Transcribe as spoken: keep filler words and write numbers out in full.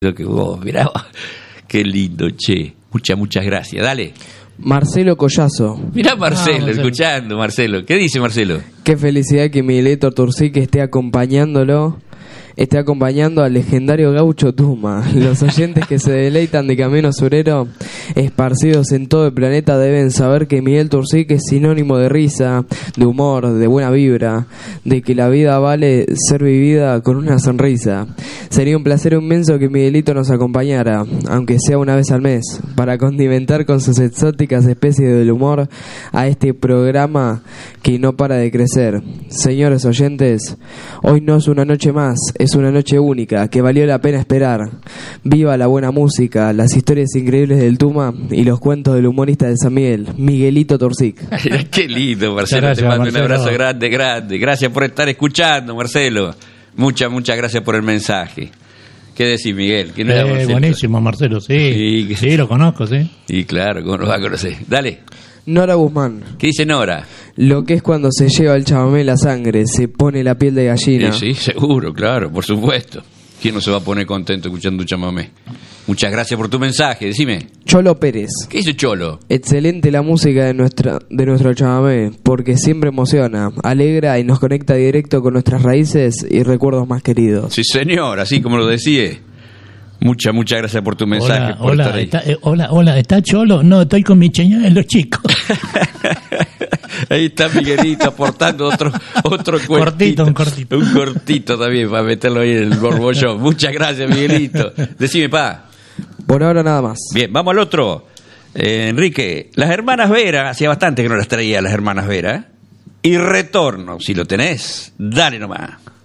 que vos, mirá, qué lindo, che. Muchas, muchas gracias. Dale. Marcelo Collazo. Mirá Marcelo, Ah, Marcelo. escuchando, Marcelo. ¿Qué dice Marcelo? Qué felicidad que Miguelito Turcic esté acompañándolo, esté acompañando al legendario gaucho Tuma. Los oyentes que se deleitan de Camino Surero, esparcidos en todo el planeta, deben saber que Miguel Turcic es sinónimo de risa, de humor, de buena vibra, de que la vida vale ser vivida con una sonrisa. Sería un placer inmenso que Miguelito nos acompañara, aunque sea una vez al mes, para condimentar con sus exóticas especies del humor a este programa que no para de crecer. Señores oyentes, hoy no es una noche más, es una noche única que valió la pena esperar. Viva la buena música, las historias increíbles del Tuma y los cuentos del humorista de San Miguel, Miguelito Turcic. Qué lindo, Marcelo. Gracias, Te mando Marcelo. un abrazo grande, grande. Gracias por estar escuchando, Marcelo. Muchas, muchas gracias por el mensaje. ¿Qué decís, Miguel? ¿Quién era Eh, Marcelo? buenísimo, Marcelo, sí. Sí, que- Sí, lo conozco, sí. Y claro, ¿cómo nos va a conocer? Dale. Nora Guzmán. ¿Qué dice Nora? Lo que es cuando se lleva el chamamé la sangre, se pone la piel de gallina. Sí, sí, seguro, claro, por supuesto. ¿Quién no se va a poner contento escuchando un chamamé? Muchas gracias por tu mensaje. Decime, Cholo Pérez. ¿qué dice Cholo? Excelente la música de nuestra de nuestro chamamé, porque siempre emociona, alegra y nos conecta directo con nuestras raíces y recuerdos más queridos. Sí, señor, así como lo decía. Muchas, muchas gracias por tu mensaje. Hola, por estar hola, ahí. está, eh, hola, hola, ¿está Cholo? No, estoy con mi cheña en los chicos. Ahí está Miguelito aportando otro otro Cortito, cuentito. un cortito. Un cortito también para meterlo ahí en el borbollón. Muchas gracias, Miguelito. Decime, pa. Por ahora nada más. Bien, vamos al otro. Eh, Enrique, las hermanas Vera, hacía bastante que no las traía las hermanas Vera. ¿eh? Y retorno, si lo tenés, dale nomás.